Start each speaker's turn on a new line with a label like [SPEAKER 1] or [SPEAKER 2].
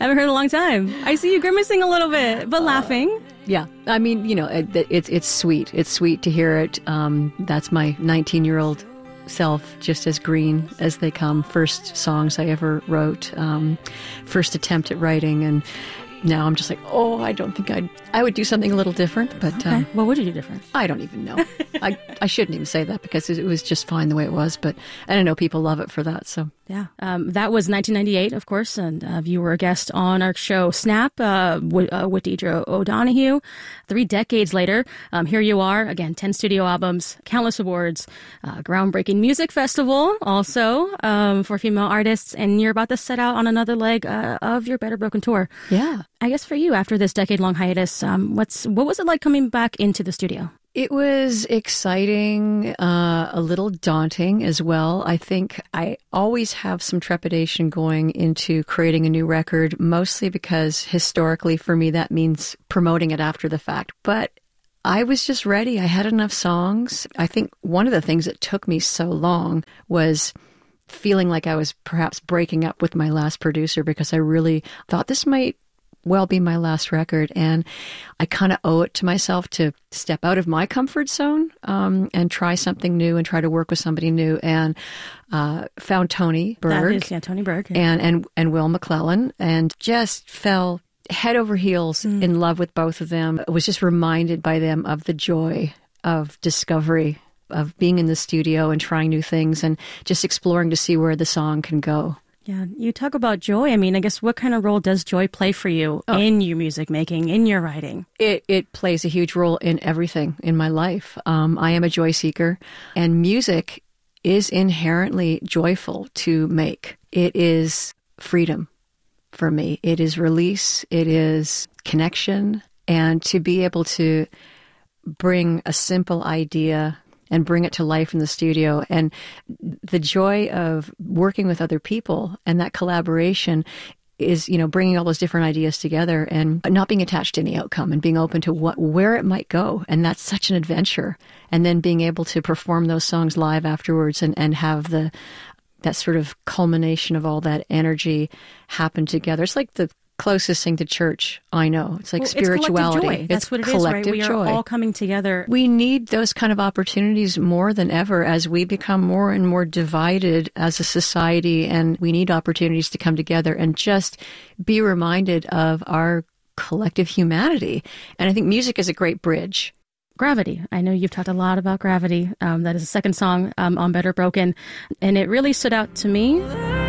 [SPEAKER 1] Haven't heard in a long time. I see you grimacing a little bit, but laughing.
[SPEAKER 2] Yeah. I mean, it's sweet. It's sweet to hear it. That's my 19-year-old self, just as green as they come. First songs I ever wrote, first attempt at writing, and now I'm just like, I don't think I would do something a little different. But
[SPEAKER 1] okay. What would you do different?
[SPEAKER 2] I don't even know. I shouldn't even say that because it was just fine the way it was. But I don't know, people love it for that. So
[SPEAKER 1] yeah, that was 1998, of course, and you were a guest on our show Snap with Deidre O'Donoghue. 3 decades later, here you are again. 10 studio albums, countless awards, groundbreaking music festival also for female artists, and you're about to set out on another leg of your Better Broken tour.
[SPEAKER 2] Yeah.
[SPEAKER 1] I guess for you, after this decade-long hiatus, what was it like coming back into the studio?
[SPEAKER 2] It was exciting, a little daunting as well. I think I always have some trepidation going into creating a new record, mostly because historically for me that means promoting it after the fact. But I was just ready. I had enough songs. I think one of the things that took me so long was feeling like I was perhaps breaking up with my last producer, because I really thought this might well be my last record, and I kind of owe it to myself to step out of my comfort zone and try something new and try to work with somebody new, and found Tony Berg.
[SPEAKER 1] That is, Tony Berg. Yeah.
[SPEAKER 2] And Will McClellan, and just fell head over heels in love with both of them. I was just reminded by them of the joy of discovery, of being in the studio and trying new things and just exploring to see where the song can go.
[SPEAKER 1] Yeah, you talk about joy. I mean, I guess what kind of role does joy play for you in your music making, in your writing?
[SPEAKER 2] It plays a huge role in everything in my life. I am a joy seeker, and music is inherently joyful to make. It is freedom for me. It is release. It is connection. And to be able to bring a simple idea and bring it to life in the studio, and the joy of working with other people and that collaboration is, bringing all those different ideas together and not being attached to any outcome and being open to where it might go. And that's such an adventure. And then being able to perform those songs live afterwards and have that sort of culmination of all that energy happen together. It's like the closest thing to church I know. It's like spirituality.
[SPEAKER 1] It's collective joy. That's what it is, right? We are all coming together.
[SPEAKER 2] We need those kind of opportunities more than ever as we become more and more divided as a society, and we need opportunities to come together and just be reminded of our collective humanity. And I think music is a great bridge.
[SPEAKER 1] Gravity. I know you've talked a lot about Gravity. That is the second song on Better Broken, and it really stood out to me